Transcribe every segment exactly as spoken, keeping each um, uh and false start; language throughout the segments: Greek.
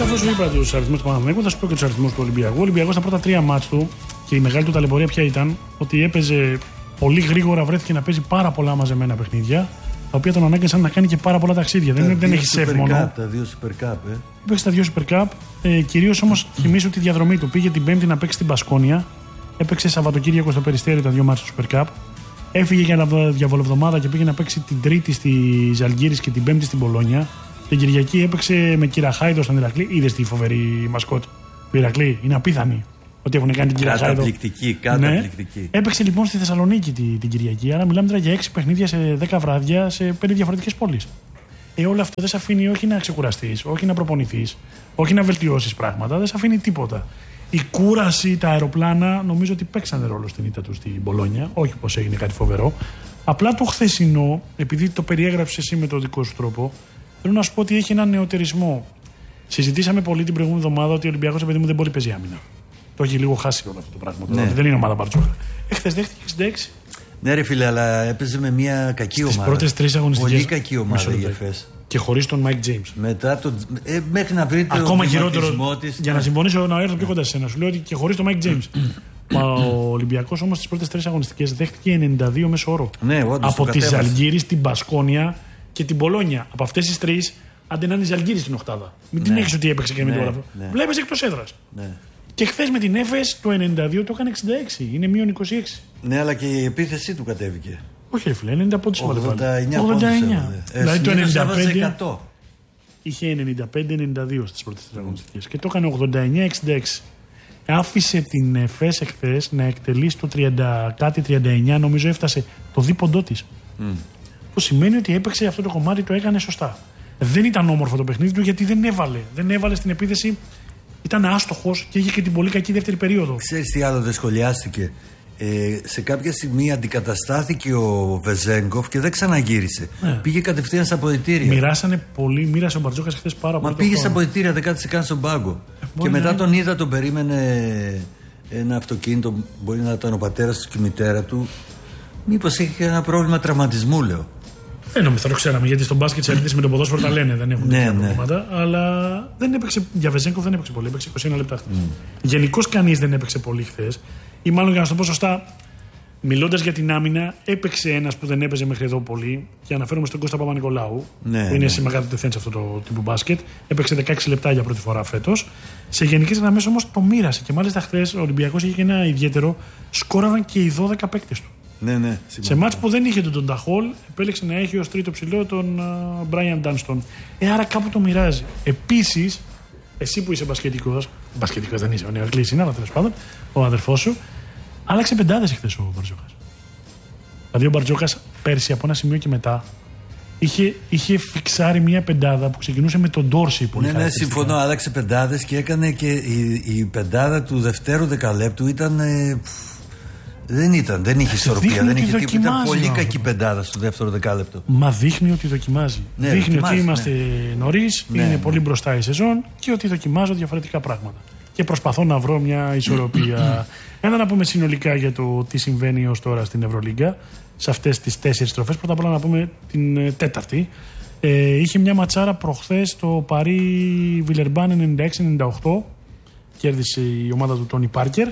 αφού σου είπα τους αριθμούς του Παναθηναϊκού, θα σου πω και τους αριθμούς του Ολυμπιακού. Ο Ολυμπιακός στα πρώτα τρία μάτς του και η μεγάλη του ταλαιπωρία ποια ήταν, ότι έπαιζε πολύ γρήγορα, βρέθηκε να παίζει πάρα πολλά μαζεμένα παιχνίδια, τα οποία τον ανάγκασαν να κάνει και πάρα πολλά ταξίδια. Δεν, δεν έχει σεφ μόνο. Τα δύο Super Cup, ε. Παίξει τα δύο Super Cup. Ε, Κυρίως όμως θυμίζω τη διαδρομή του. Πήγε την Πέμπτη να παίξει στην Μπασκόνια. Έπαιξε Σαββατοκύριακο στο Περιστέρι τα δύο μάτς του Super Cup. Έφυγε για διαβολοβδομάδα και πήγε να παίξει την Τρίτη στη Ζαλγκίρις και την Πέμπτη στην Πολόνια. Την Κυριακή έπαιξε με Κυραχάιδο στον Ηρακλή. Είδες τη φοβερή μασκότ του Ηρακλή? Είναι απίθανη ότι έχουν κάνει την Κυραχάιδο. Καταπληκτική, καταπληκτική. Ναι. Έπαιξε λοιπόν στη Θεσσαλονίκη την, την Κυριακή. Άρα μιλάμε τώρα για έξι παιχνίδια σε δέκα βράδια σε πέντε διαφορετικές πόλεις. Ε, όλο αυτό δεν σε αφήνει όχι να ξεκουραστείς, όχι να προπονηθείς, όχι να βελτιώσεις πράγματα. Δεν σε αφήνει τίποτα. Η κούραση, τα αεροπλάνα νομίζω ότι παίξανε ρόλο στην ήττα του στην Μπολόνια. Όχι πως έγινε κάτι φοβερό. Απλά το χθεσινό, επειδή το περιέγραψες εσύ με τον δικό σου τρόπο, θέλω να σου πω ότι έχει έναν νεοτερισμό. Συζητήσαμε πολύ την προηγούμενη εβδομάδα ότι ο Ολυμπιακός, παιδί μου, δεν μπορεί παίζει άμυνα. Το έχει λίγο χάσει όλο αυτό το πράγμα. Ναι. Δεν είναι ομάδα Μπαρτζόκα. Εχθές δέχτηκε εξήντα έξι. Ναι, ρε φίλε, αλλά έπαιζε με μια κακή Στις ομάδα. Στις πρώτες τρεις αγωνιστικές. Πολύ κακή ομάδα η ΕΦΕΣ. Και χωρίς τον Μάικ Τζέιμς. Μετά το. Ε, μέχρι να βρει το ακόμα χειρότερο. Της, για ναι. να συμφωνήσω να έρθω πιο κοντά σε σένα. Σου λέω ότι και χωρίς τον Μάικ Τζέιμς. Ο Ολυμπιακός όμως στις πρώτες τρεις αγωνιστικές δέχτηκε ενενήντα δύο μέσο όρο. Ναι, όντως, από τη Ζαλγκίρις, την Μπασκόνια και την Πολόνια. Από αυτές τις τρεις, άντε να είναι η Ζαλγκίρις στην οκτάδα. Μην ναι. την έχεις ότι έπαιξε και με ναι, το όλο. Ναι. Βλέπεις εκτός έδρας. Ναι. Και χθες με την Έφες το ενενήντα δύο το έκανε εξήντα έξι. Είναι μείον είκοσι έξι. Ναι, αλλά και η επίθεσή του κατέβηκε. Όχι, ρε φίλε, ενενήντα πόντους ογδόντα εννιά. ογδόντα εννιά. Δηλαδή το ενενήντα πέντε. Είχε ενενήντα πέντε ενενήντα δύο στις πρώτες τρεις αγωνιστικές και το έκανε ογδόντα εννιά εξήντα έξι. Άφησε την Εφές εχθές να εκτελεί στο τριάντα κάτι τριάντα εννιά, νομίζω έφτασε το δίποντό της. Mm. Το σημαίνει ότι έπαιξε αυτό το κομμάτι, το έκανε σωστά. Δεν ήταν όμορφο το παιχνίδι του γιατί δεν έβαλε. Δεν έβαλε στην επίθεση, ήταν άστοχος και είχε και την πολύ κακή δεύτερη περίοδο. Ξέρεις τι άλλο δεν σχολιάστηκε? Ε, σε κάποια στιγμή αντικαταστάθηκε ο Βεζέγκοφ και δεν ξαναγύρισε. Ναι. Πήγε κατευθείαν στα αποδυτήρια. Μοιράσανε πολύ, μοίρασε ο Μπαρτζόκας χθες πάρα πολύ. Μα πήγε στα αποδυτήρια, δεν κάθισε καν στον πάγκο. Ε, και μετά τον είδα, τον περίμενε ένα αυτοκίνητο. Μπορεί να ήταν ο πατέρας του και η μητέρα του. Μήπως είχε ένα πρόβλημα τραυματισμού, λέω. Δεν νομίζω, θα το ξέραμε γιατί στον μπάσκετ σε αλήθεια με τον ποδόσφαιρο τα λένε, δεν έχουν τέτοια ναι, προβλήματα. Ναι. Αλλά δεν έπαιξε, για Βεζέγκοφ δεν έπαιξε πολύ, έπαιξε είκοσι ένα λεπτά χθες. Mm. Γενικώς κανείς δεν έπαιξε πολύ χθες. Ή μάλλον για να σου το πω σωστά, μιλώντας για την άμυνα, έπαιξε ένας που δεν έπαιζε μέχρι εδώ πολύ. Και αναφέρομαι στον Κώστα Παπα-Νικολάου, ναι, που είναι ναι. σημαντικό τεθέν σε αυτό το τύπο μπάσκετ. Έπαιξε δεκαέξι λεπτά για πρώτη φορά φέτος. Σε γενικές γραμμές όμως το μοίρασε. Και μάλιστα χθες ο Ολυμπιακός είχε και ένα ιδιαίτερο. Σκόραραν και οι δώδεκα παίκτες του. Ναι, ναι, σε μάτς που δεν είχε τον Τον Ταχόλ, επέλεξε να έχει ως τρίτο ψηλό τον Μπράιαν Ντάνστον. Ε, άρα κάπου το μοιράζει. Επίσης, εσύ που είσαι μπασκετικός, μπασκετικός δεν είσαι, ο Νεοκλής είναι, αλλά τέλος πάντων, ο αδερφός σου, άλλαξε πεντάδες εχθές ο Μπαρτζόκας. Δηλαδή ο Μπαρτζόκας πέρσι από ένα σημείο και μετά είχε, είχε φιξάρει μια πεντάδα που ξεκινούσε με τον Ντόρση. Πολύ ναι, ναι, συμφωνώ, άλλαξε πεντάδες και έκανε και η, η πεντάδα του δευτέρου δεκαλέπτου ήταν. Ε, Δεν ήταν, δεν είχε ισορροπία, δεν είχε τίποτα. Ήταν πολύ κακή πεντάδα στο δεύτερο δεκάλεπτο. Μα δείχνει ότι δοκιμάζει. Ναι, δείχνει δοκιμάζει, ότι είμαστε ναι. νωρίς, ναι, είναι ναι. πολύ μπροστά η σεζόν και ότι δοκιμάζω διαφορετικά πράγματα. Και προσπαθώ να βρω μια ισορροπία. Ένα να πούμε συνολικά για το τι συμβαίνει ως τώρα στην Ευρωλίγκα, σε αυτές τις τέσσερις στροφές. Πρώτα απ' όλα να πούμε την τέταρτη. Ε, είχε μια ματσάρα προχθές στο Παρί Βιλερμπάν ενενήντα έξι ενενήντα οκτώ. Κέρδισε η ομάδα του Τόνι Πάρκερ.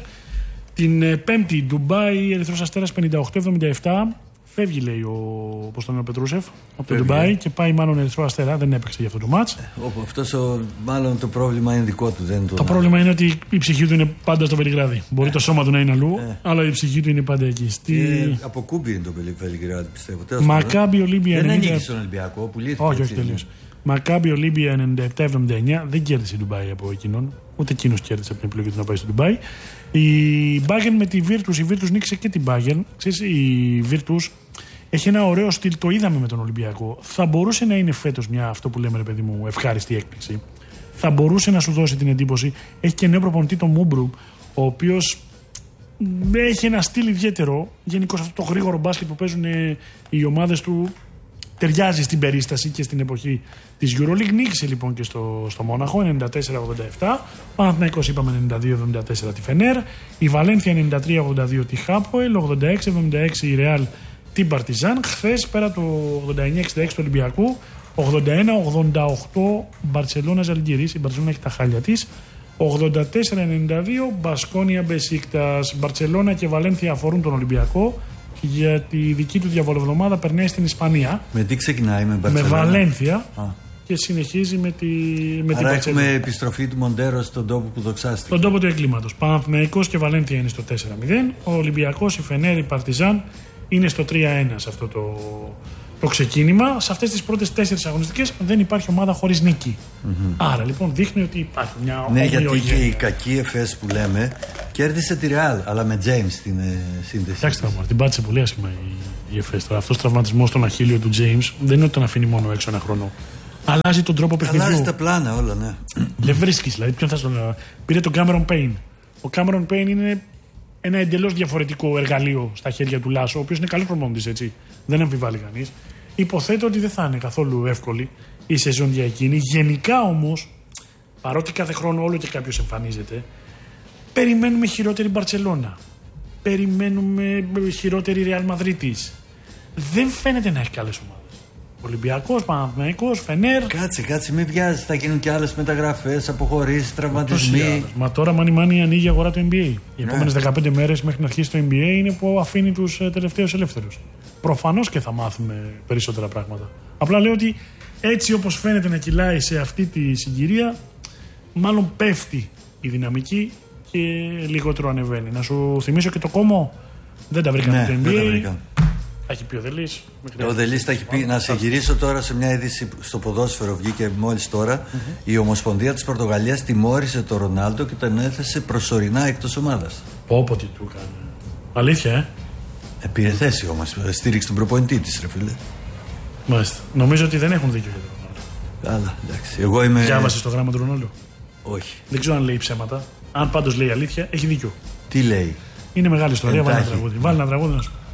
Την Πέμπτη, Ντουμπάι, Ερυθρός Αστέρας πενήντα οκτώ εβδομήντα επτά. Φεύγει, λέει ο, πώς τον είναι, ο Πετρούσεφ από το Ντουμπάι και πάει μάλλον Ερυθρό Αστέρα. Δεν έπαιξε για αυτό το μάτς. Ε, αυτός ο, μάλλον το πρόβλημα είναι δικό του. Δεν το το πρόβλημα είναι ότι η ψυχή του είναι πάντα στο Βελιγράδι. Μπορεί ε. το σώμα του να είναι αλλού, ε. αλλά η ψυχή του είναι πάντα εκεί. Στη... Ε, από Κούμπι είναι το Βελιγράδι, πιστεύω. Μακάμπι Ολύμπια. Δεν ανήκει στον Ολυμπιακό που λύθηκε. Όχι, όχι, τελείως. Μακάμπι Ολύμπια ενενήντα επτά εβδομήντα εννιά. Δεν κέρδισε η Ντουμπάι από εκείνον. Ούτε εκείνος κέρδισε από την επιλογή του να πάει στο Ντουμπάι. Η Bayern με τη Virtus, η Virtus νίκησε και την Bayern. Ξέρεις, η Virtus έχει ένα ωραίο στυλ, το είδαμε με τον Ολυμπιακό. Θα μπορούσε να είναι φέτος μια, αυτό που λέμε ρε παιδί μου, ευχάριστη έκπληξη. Θα μπορούσε να σου δώσει την εντύπωση. Έχει και νέο προπονητή τον Μούμπρου, ο οποίος έχει ένα στυλ ιδιαίτερο. Γενικώς αυτό το γρήγορο μπάσκετ που παίζουν οι ομάδες του ταιριάζει στην περίσταση και στην εποχή της EuroLeague. Νίκησε λοιπόν και στο, στο Μόναχο ενενήντα τέσσερα ογδόντα επτά. Ο Παναθηναϊκός είπαμε ενενήντα δύο εβδομήντα τέσσερα τη Φενέρ. Η Βαλένθια ενενήντα τρία ογδόντα δύο τη Χάποελ. ογδόντα έξι εβδομήντα έξι η Ρεάλ την Παρτιζάν. Χθες πέρα το ογδόντα εννιά εξήντα έξι του Ολυμπιακού, ογδόντα ένα ογδόντα οκτώ Μπαρτσελώνα Ζαλγκίρις. Η Μπαρτσελώνα έχει τα χάλια της. ογδόντα τέσσερα ενενήντα δύο Μπασκόνια Μπεσίκτας. Μπαρτσελώνα και Βαλένθια αφορούν τον Ολυμπιακό. Για τη δική του διαβολοβδομάδα περνάει στην Ισπανία. Με τι ξεκινάει, με Μπαρτσελώνα? Με Βαλένθια. Α. Και συνεχίζει με, τη, με την Μπαρτσελώνα. Έχουμε επιστροφή του Μοντέρο στον τόπο που δοξάστηκε. Στον τόπο του εγκλήματος. Παναθηναϊκός και Βαλένθια είναι στο τέσσερα μηδέν. Ο Ολυμπιακός, η Φενέρ, η Παρτιζάν είναι στο τρία ένα σε αυτό το, το ξεκίνημα. Σε αυτές τις πρώτες τέσσερις αγωνιστικές δεν υπάρχει ομάδα χωρίς νίκη. Mm-hmm. Άρα λοιπόν δείχνει ότι υπάρχει μια ομοιογένεια. Ναι, γιατί και η κακή Εφές που λέμε κέρδισε τη Ρεάλ, αλλά με James στην ε, σύνδεση. Κοιτάξτε, την πάτησε πολύ άσχημα η, η Εφές. Αυτός ο τραυματισμός στον αχίλιο του James δεν είναι ότι τον αφήνει μόνο έξω ένα χρόνο. Αλλάζει τον τρόπο παιχνιδιού. Αλλάζει τα πλάνα όλα, ναι. Δεν βρίσκεις, δηλαδή ποιον θα τον. Πήρε τον Cameron Payne. Ο Cameron Payne είναι ένα εντελώς διαφορετικό εργαλείο στα χέρια του Λάσο, ο οποίος είναι καλός προπονητής, έτσι. Δεν αμφιβάλλει κανείς. Υποθέτω ότι δεν θα είναι καθόλου εύκολη η σεζόν για εκείνη. Γενικά όμως, παρότι κάθε χρόνο όλο και κάποιος εμφανίζεται, περιμένουμε χειρότερη Μπαρτσελώνα. Περιμένουμε χειρότερη Ρεάλ Μαδρίτης. Δεν φαίνεται να έχει καλές ομάδες. Ολυμπιακός, Παναθηναϊκός, Φενέρ. Κάτσε, κάτσε, μην βιάζεις. Θα γίνουν και άλλες μεταγραφές, αποχωρήσεις, τραυματισμοί. Μα τώρα μάνι μάνι ανοίγει η αγορά του N B A. Οι ναι. επόμενες δεκαπέντε μέρες μέχρι να αρχίσει το N B A είναι που αφήνει τους τελευταίους ελεύθερους. Προφανώς και θα μάθουμε περισσότερα πράγματα. Απλά λέω ότι έτσι όπως φαίνεται να κυλάει σε αυτή τη συγκυρία, μάλλον πέφτει η δυναμική και λιγότερο ανεβαίνει. Να σου θυμίσω και το κόμμο. Δεν τα βρήκαν ναι, το N B A. Δεν τα βρήκαν. Τα έχει πει ο Δελής. Ο Δελής τα έχει πει. Να σε γυρίσω τώρα σε μια είδηση στο ποδόσφαιρο. Βγήκε μόλις τώρα. Mm-hmm. Η Ομοσπονδία της Πορτογαλίας τιμώρησε τον Ρονάλντο και τον έθεσε προσωρινά εκτός ομάδας. Πω πω τι του έκανε. Αλήθεια, ε. ε πήρε θέση όμως. Στήριξε τον προπονητή της, ρε φίλε. Μάλιστα. Νομίζω ότι δεν έχουν δίκιο για τον Ρονάλντο. Καλά, εντάξει. Εγώ είμαι. Διάβασες το γράμμα του Ρονάλντο? Όχι. Δεν ξέρω αν λέει ψέματα. Αν πάντως λέει αλήθεια, έχει δίκιο. Τι λέει? Είναι μεγάλη ιστορία. Βάλει ένα τραγούδι. Βάλει ένα τραγούδι να σου.